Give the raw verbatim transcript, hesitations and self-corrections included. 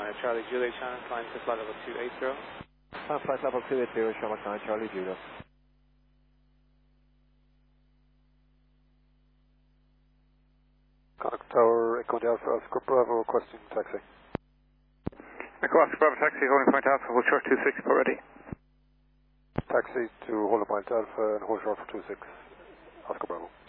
nine, Charlie Juliet, channel, flying to flight level two eight zero. Uh, flight level two eight zero, Shamrock nine, Charlie Juliet. Contact Tower, Echo Delta, Oscar Bravo, requesting taxi. Echo Oscar Bravo taxi, holding point Alpha, hold short two six, ready. Taxi to holding point Alpha and hold short for two six, Oscar Bravo.